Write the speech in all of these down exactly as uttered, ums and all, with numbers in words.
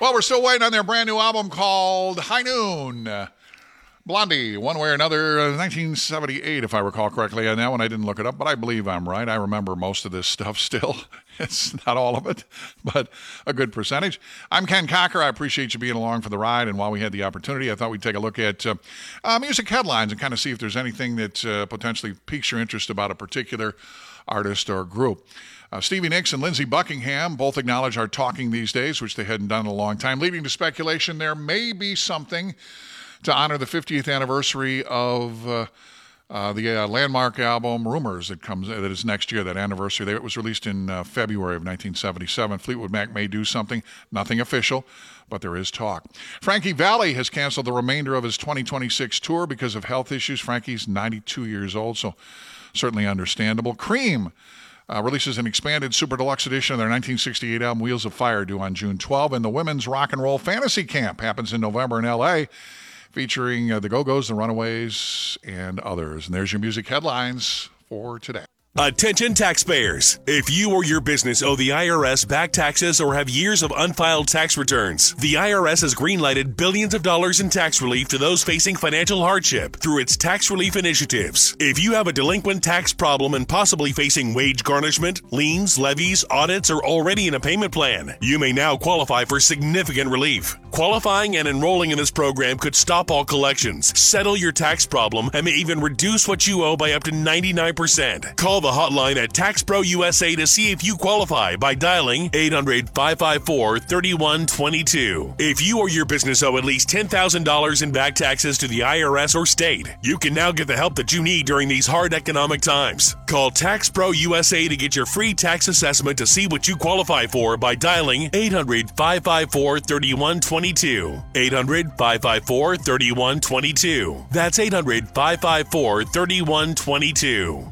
Well, we're still waiting on their brand new album called High Noon. Uh, Blondie, one way or another, uh, nineteen seventy-eight, if I recall correctly. On that one, I didn't look it up, but I believe I'm right. I remember most of this stuff still. It's not all of it, but a good percentage. I'm Ken Cocker. I appreciate you being along for the ride. And while we had the opportunity, I thought we'd take a look at uh, uh, music headlines and kind of see if there's anything that uh, potentially piques your interest about a particular artist or group. Uh, Stevie Nicks and Lindsey Buckingham both acknowledge are talking these days, which they hadn't done in a long time, leading to speculation there may be something to honor the fiftieth anniversary of uh, uh, the uh, landmark album Rumors that comes that is next year. That anniversary there, it was released in uh, February of nineteen seventy-seven. Fleetwood Mac may do something, nothing official, but there is talk. Frankie Valli has canceled the remainder of his twenty twenty-six tour because of health issues. Frankie's ninety-two years old, so certainly understandable. Cream Uh, releases an expanded Super Deluxe edition of their nineteen sixty-eight album Wheels of Fire, due on June twelfth. And the Women's Rock and Roll Fantasy Camp happens in November in L A, featuring uh, the Go-Go's, the Runaways, and others. And there's your music headlines for today. Attention taxpayers. If you or your business owe the I R S back taxes or have years of unfiled tax returns, the I R S has greenlighted billions of dollars in tax relief to those facing financial hardship through its tax relief initiatives. If you have a delinquent tax problem and possibly facing wage garnishment, liens, levies, audits, or already in a payment plan, you may now qualify for significant relief. Qualifying and enrolling in this program could stop all collections, settle your tax problem, and may even reduce what you owe by up to ninety-nine percent. Call the hotline at Tax Pro U S A to see if you qualify by dialing eight hundred, five five four, three one two two. If you or your business owe at least ten thousand dollars in back taxes to the I R S or state, you can now get the help that you need during these hard economic times. Call Tax Pro U S A to get your free tax assessment to see what you qualify for by dialing eight hundred, five five four, three one two two. eight hundred, five five four, three one two two. That's eight hundred, five five four, three one two two.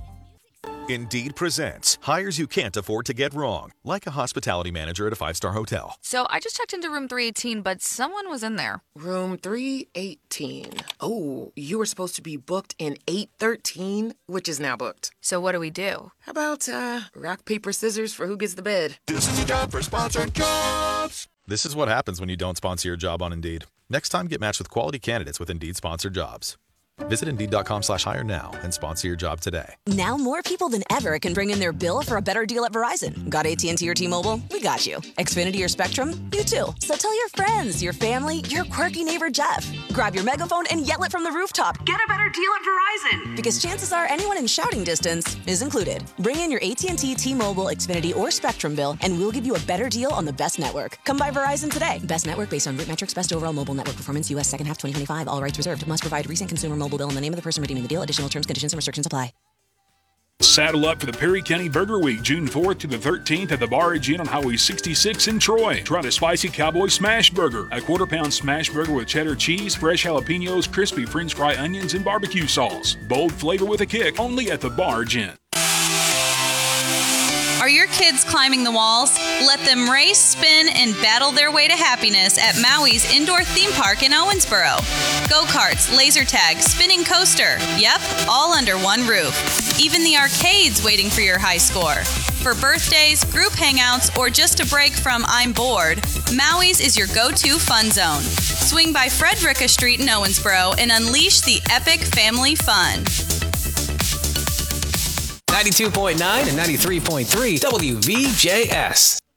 Indeed presents hires you can't afford to get wrong, like a hospitality manager at a five-star hotel. So I just checked into room three eighteen, but someone was in there. Room three eighteen. Oh, you were supposed to be booked in eight thirteen, which is now booked. So what do we do? How about, uh, rock, paper, scissors for who gets the bed? This is a job for sponsored jobs. This is what happens when you don't sponsor your job on Indeed. Next time, get matched with quality candidates with Indeed sponsored jobs. Visit Indeed.com slash hire now and sponsor your job today. Now more people than ever can bring in their bill for a better deal at Verizon. Got A T and T or T-Mobile? We got you. Xfinity or Spectrum? You too. So tell your friends, your family, your quirky neighbor Jeff. Grab your megaphone and yell it from the rooftop. Get a better deal at Verizon. Because chances are anyone in shouting distance is included. Bring in your A T and T, T-Mobile, Xfinity, or Spectrum bill and we'll give you a better deal on the best network. Come by Verizon today. Best network based on root metrics, best overall mobile network performance, U S second half twenty twenty-five. All rights reserved. Must provide recent consumer mobile bill and the name of the person redeeming the deal. Additional terms, conditions, and restrictions apply. Saddle up for the Perry County Burger Week, June fourth to the thirteenth at the Barge Inn on Highway sixty-six in Troy. Try the Spicy Cowboy Smash Burger, a quarter-pound smash burger with cheddar cheese, fresh jalapenos, crispy French fry onions, and barbecue sauce. Bold flavor with a kick, only at the Barge Inn. Are your kids climbing the walls? Let them race, spin, and battle their way to happiness at Maui's Indoor Theme Park in Owensboro. Go-karts, laser tag, spinning coaster. Yep, all under one roof. Even the arcade's waiting for your high score. For birthdays, group hangouts, or just a break from I'm bored, Maui's is your go-to fun zone. Swing by Frederica Street in Owensboro and unleash the epic family fun. ninety-two point nine and ninety-three point three W V J S.